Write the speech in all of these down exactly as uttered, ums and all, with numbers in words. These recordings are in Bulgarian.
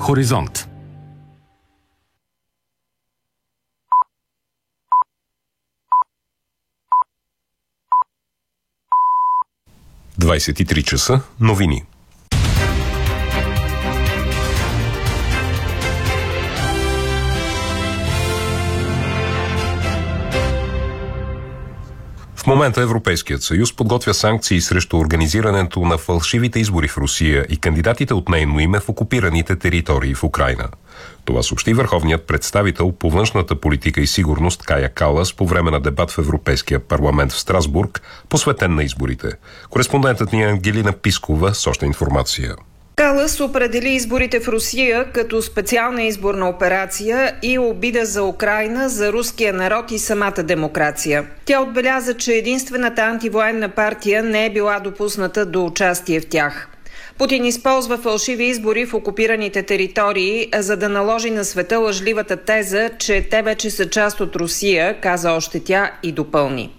Хоризонт. двайсет и три часа. Новини. В момента Европейският съюз подготвя санкции срещу организирането на фалшивите избори в Русия и кандидатите от нейно име в окупираните територии в Украйна. Това съобщи върховният представител по външната политика и сигурност Кая Калас по време на дебат в Европейския парламент в Страсбург, посветен на изборите. Кореспондентът ни е Ангелина Пискова с още информация. Калас определи изборите в Русия като специална изборна операция и обида за Украйна, за руския народ и самата демокрация. Тя отбеляза, че единствената антивоенна партия не е била допусната до участие в тях. Путин използва фалшиви избори в окупираните територии, за да наложи на света лъжливата теза, че те вече са част от Русия, каза още тя и допълни.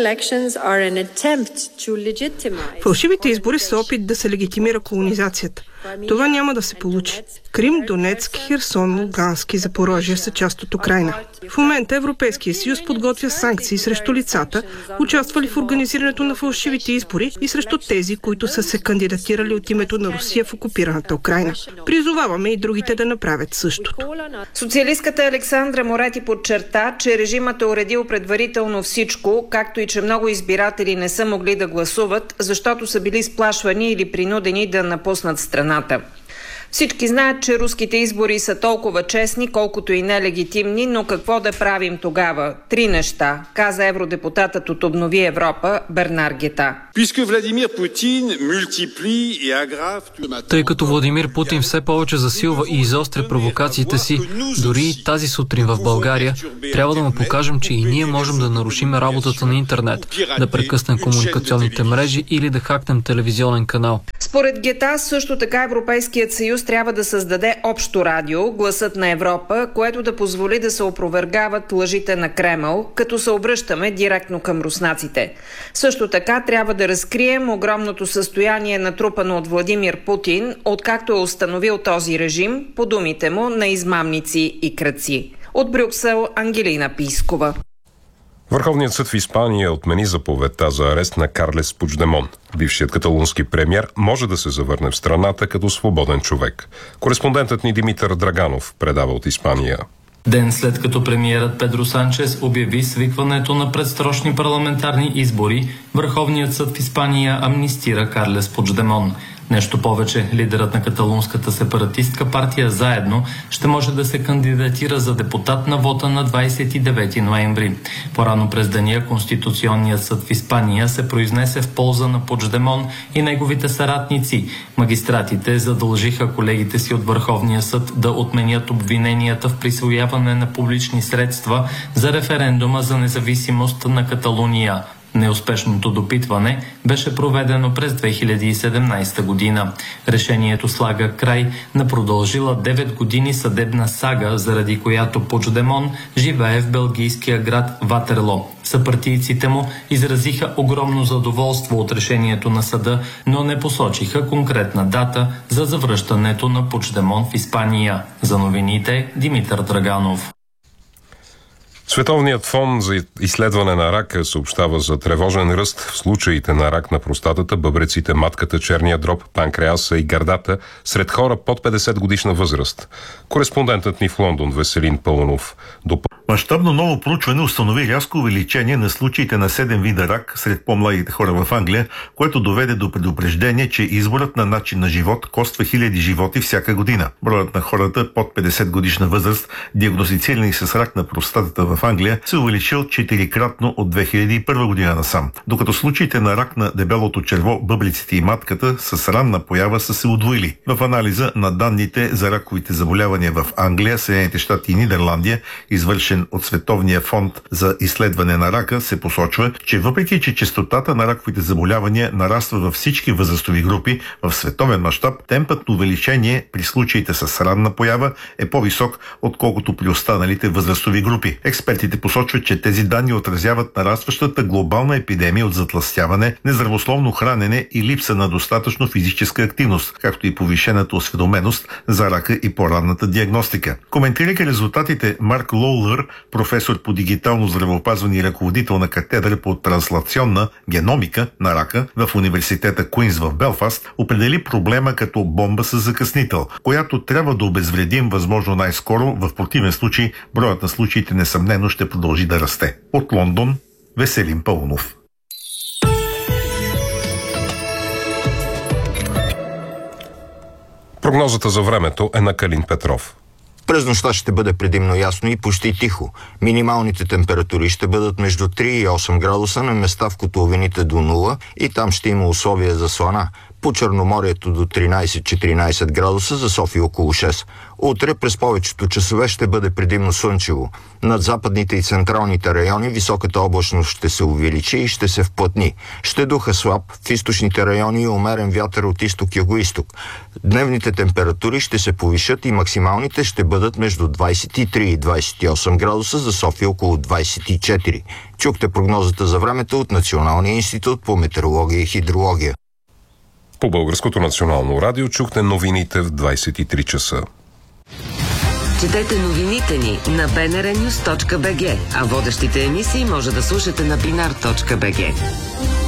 Фалшивите избори са опит да се легитимира колонизацията. Това няма да се получи. Крим, Донецк, Херсон, Луганск и Запорожие са част от Украйна. В момента Европейския съюз подготвя санкции срещу лицата, участвали в организирането на фалшивите избори и срещу тези, които са се кандидатирали от името на Русия в окупираната Украйна. Призоваваме и другите да направят същото. Социалистката Александра Морети подчерта, че режимът е уредил предварително всичко, както и че много избиратели не са могли да гласуват, защото са били сплашвани или принудени да напуснат страната. Всички знаят, че руските избори са толкова честни, колкото и нелегитимни, но какво да правим тогава? Три неща, каза евродепутатът от Обнови Европа Бернар Гета. Тъй като Владимир Путин все повече засилва и изостря провокациите си, дори и тази сутрин в България, трябва да му покажем, че и ние можем да нарушим работата на интернет, да прекъснем комуникационните мрежи или да хакнем телевизионен канал. Според Гета, също така Европейският съюз трябва да създаде общо радио, гласът на Европа, което да позволи да се опровергават лъжите на Кремъл, като се обръщаме директно към руснаците. Също така трябва да разкрием огромното състояние натрупано от Владимир Путин, откакто е установил този режим, по думите му, на измамници и крадци. От Брюксел, Ангелина Пискова. Върховният съд в Испания отмени заповедта за арест на Карлес Пучдемон. Бившият каталунски премиер може да се завърне в страната като свободен човек. Кореспондентът ни Димитър Драганов предава от Испания. Ден след като премиерът Педро Санчес обяви свикването на предсрочни парламентарни избори, Върховният съд в Испания амнистира Карлес Пучдемон. Нещо повече, лидерът на каталунската сепаратистка партия Заедно ще може да се кандидатира за депутат на вота на двайсет и девети ноември. По-рано през деня Конституционният съд в Испания се произнесе в полза на Пучдемон и неговите съратници. Магистратите задължиха колегите си от Върховния съд да отменят обвиненията в присвояване на публични средства за референдума за независимост на Каталуния. Неуспешното допитване беше проведено през две хиляди и седемнайсета година. Решението слага край на продължила девет години съдебна сага, заради която Пучдемон живее в белгийския град Ватерло. Съпартийците му изразиха огромно задоволство от решението на съда, но не посочиха конкретна дата за завръщането на Пучдемон в Испания. За новините Димитър Драганов. Световният фонд за изследване на рака съобщава за тревожен ръст в случаите на рак на простатата, бъбреците, матката, черния дроб, панкреаса и гърдата сред хора под петдесет годишна възраст. Кореспондентът ни в Лондон Веселин Пълнов. Мащабно ново проучване установи рязко увеличение на случаите на седем вида рак сред по-младите хора в Англия, което доведе до предупреждение, че изборът на начин на живот коства хиляди животи всяка година. Броят на хората под петдесет годишна възраст, диагностицирани с рак на простатата в Англия, се увеличил четирикратно от две хиляди и първа година насам, докато случаите на рак на дебелото черво, бъблиците и матката с ранна поява са се удвоили. В анализа на данните за раковите заболявания в Англия, Съединените щати и Нидерландия, извършен поръчен от Световния фонд за изследване на рака, се посочва, че въпреки че честотата на раковите заболявания нараства във всички възрастови групи, в световен мащаб темпът на увеличение при случаите с ранна поява е по-висок, отколкото при останалите възрастови групи. Експертите посочват, че тези данни отразяват нарастващата глобална епидемия от затлъстяване, нездравословно хранене и липса на достатъчно физическа активност, както и повишената осведоменост за рака и по-ранната диагностика. Коментирайки резултатите, Марк Лоулър, професор по дигитално здравеопазване и ръководител на катедра по транслационна геномика на рака в университета Куинс в Белфаст, определи проблема като бомба с закъснител, която трябва да обезвредим възможно най-скоро, в противен случай броят на случаите несъмнено ще продължи да расте. От Лондон, Веселин Паунов. Прогнозата за времето е на Калин Петров. През нощта ще бъде предимно ясно и почти тихо. Минималните температури ще бъдат между три и осем градуса, на места в котловините до нула, и там ще има условия за слана. По Черноморието до тринайсет-четиринайсет градуса, за София около шест. Утре през повечето часове ще бъде предимно слънчево. Над западните и централните райони високата облачност ще се увеличи и ще се вплътни. Ще духа слаб, в източните райони и умерен вятър от изток-югоизток. Дневните температури ще се повишат и максималните ще бъдат между двайсет и три и двайсет и осем градуса, за София около двайсет и четири. Чухте прогнозата за времето от Националния институт по метеорология и хидрология. По Българското национално радио чухте новините в двайсет и три часа. Четете новините ни на би ен ар нюз точка би джи, а водещите емисии може да слушате на бинар точка би джи.